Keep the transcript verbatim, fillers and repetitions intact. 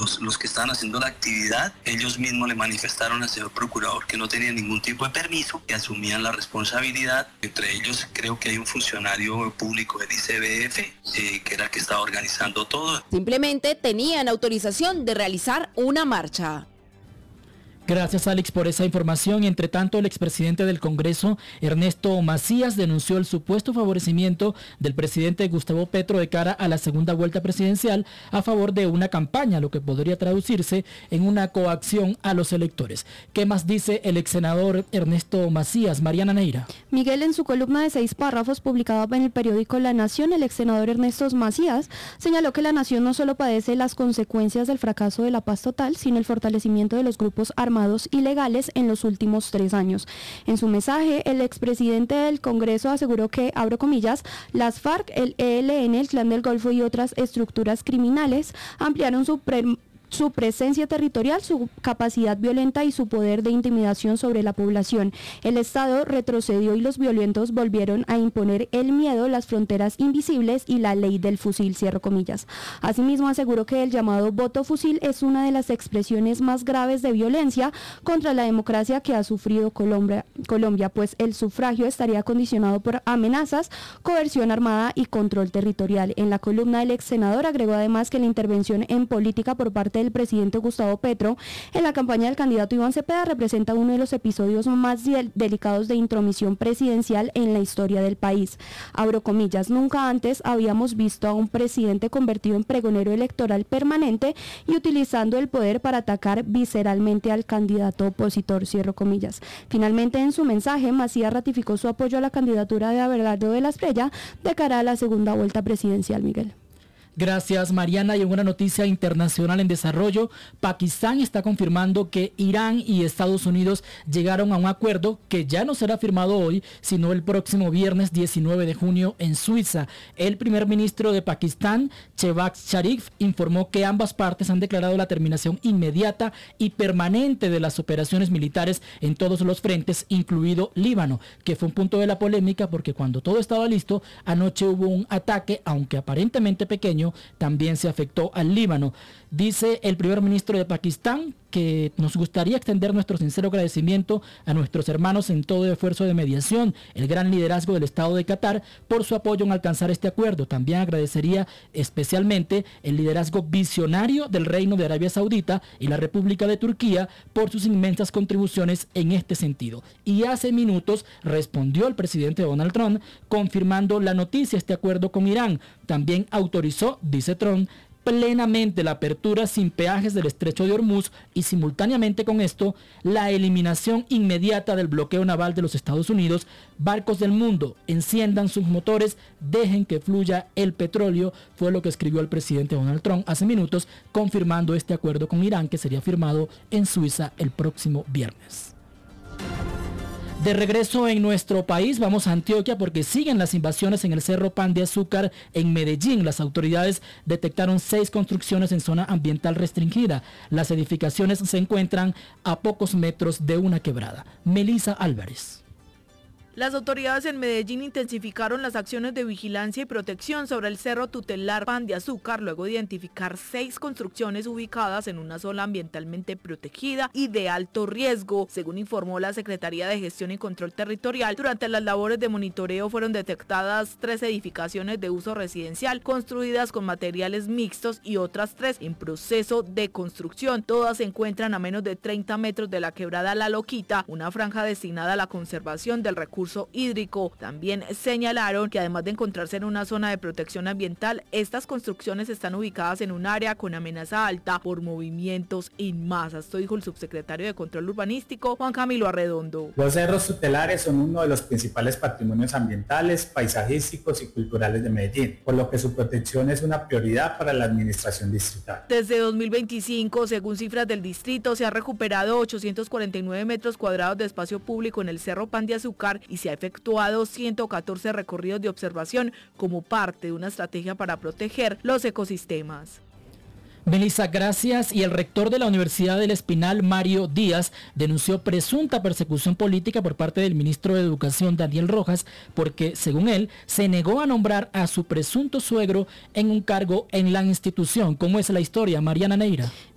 los, los que estaban haciendo la actividad, ellos mismos le manifestaron al señor procurador que no tenían ningún tipo de permiso, que asumían la responsabilidad. Entre ellos creo que hay un funcionario público del I C B F, eh, que era el que estaba organizando todo. Simplemente tenían autorización de realizar una marcha. Gracias, Alex, por esa información. Entre tanto, el expresidente del Congreso, Ernesto Macías, denunció el supuesto favorecimiento del presidente Gustavo Petro de cara a la segunda vuelta presidencial a favor de una campaña, lo que podría traducirse en una coacción a los electores. ¿Qué más dice el ex senador Ernesto Macías? Mariana Neira. Miguel, en su columna de seis párrafos publicada en el periódico La Nación, el ex senador Ernesto Macías señaló que la nación no solo padece las consecuencias del fracaso de la paz total, sino el fortalecimiento de los grupos armados ilegales en los últimos tres años. En su mensaje, el expresidente del Congreso aseguró que, abro comillas, las FARC, el E L N, el Clan del Golfo y otras estructuras criminales ampliaron su pre su presencia territorial, su capacidad violenta y su poder de intimidación sobre la población. El Estado retrocedió y los violentos volvieron a imponer el miedo, las fronteras invisibles y la ley del fusil, cierro comillas. Asimismo, aseguró que el llamado voto fusil es una de las expresiones más graves de violencia contra la democracia que ha sufrido Colombia, Colombia, pues el sufragio estaría condicionado por amenazas, coerción armada y control territorial. En la columna, el ex senador agregó además que la intervención en política por parte del presidente Gustavo Petro en la campaña del candidato Iván Cepeda representa uno de los episodios más de- delicados de intromisión presidencial en la historia del país. Abro comillas, nunca antes habíamos visto a un presidente convertido en pregonero electoral permanente y utilizando el poder para atacar visceralmente al candidato opositor, cierro comillas. Finalmente, en su mensaje, Macías ratificó su apoyo a la candidatura de Abelardo de la Espriella de cara a la segunda vuelta presidencial, Miguel. Gracias, Mariana. Y en una noticia internacional en desarrollo, Pakistán está confirmando que Irán y Estados Unidos llegaron a un acuerdo que ya no será firmado hoy, sino el próximo viernes diecinueve de junio en Suiza. El primer ministro de Pakistán, Shehbaz Sharif, informó que ambas partes han declarado la terminación inmediata y permanente de las operaciones militares en todos los frentes, incluido Líbano, que fue un punto de la polémica porque cuando todo estaba listo, anoche hubo un ataque, aunque aparentemente pequeño, también se afectó al Líbano. Dice el primer ministro de Pakistán que nos gustaría extender nuestro sincero agradecimiento a nuestros hermanos en todo esfuerzo de mediación, el gran liderazgo del Estado de Qatar por su apoyo en alcanzar este acuerdo. También agradecería especialmente el liderazgo visionario del Reino de Arabia Saudita y la República de Turquía por sus inmensas contribuciones en este sentido. Y hace minutos respondió el presidente Donald Trump confirmando la noticia, este acuerdo con Irán. También autorizó, dice Trump, plenamente la apertura sin peajes del estrecho de Hormuz y simultáneamente con esto la eliminación inmediata del bloqueo naval de los Estados Unidos. Barcos del mundo, enciendan sus motores, dejen que fluya el petróleo, fue lo que escribió el presidente Donald Trump hace minutos confirmando este acuerdo con Irán que sería firmado en Suiza el próximo viernes. De regreso en nuestro país, vamos a Antioquia porque siguen las invasiones en el Cerro Pan de Azúcar en Medellín. Las autoridades detectaron seis construcciones en zona ambiental restringida. Las edificaciones se encuentran a pocos metros de una quebrada. Melissa Álvarez. Las autoridades en Medellín intensificaron las acciones de vigilancia y protección sobre el cerro tutelar Pan de Azúcar luego de identificar seis construcciones ubicadas en una zona ambientalmente protegida y de alto riesgo. Según informó la Secretaría de Gestión y Control Territorial, durante las labores de monitoreo fueron detectadas tres edificaciones de uso residencial construidas con materiales mixtos y otras tres en proceso de construcción. Todas se encuentran a menos de treinta metros de la quebrada La Loquita, una franja destinada a la conservación del recurso hídrico. También señalaron que además de encontrarse en una zona de protección ambiental, estas construcciones están ubicadas en un área con amenaza alta por movimientos en masa. Esto dijo el subsecretario de Control Urbanístico, Juan Camilo Arredondo. Los cerros tutelares son uno de los principales patrimonios ambientales, paisajísticos y culturales de Medellín, por lo que su protección es una prioridad para la administración distrital. Desde dos mil veinticinco, según cifras del distrito, se ha recuperado ochocientos cuarenta y nueve metros cuadrados de espacio público en el Cerro Pan de Azúcar y se ha efectuado ciento catorce recorridos de observación como parte de una estrategia para proteger los ecosistemas. Melissa, gracias. Y el rector de la Universidad del Espinal, Mario Díaz, denunció presunta persecución política por parte del ministro de Educación, Daniel Rojas, porque, según él, se negó a nombrar a su presunto suegro en un cargo en la institución. ¿Cómo es la historia, Mariana Neira?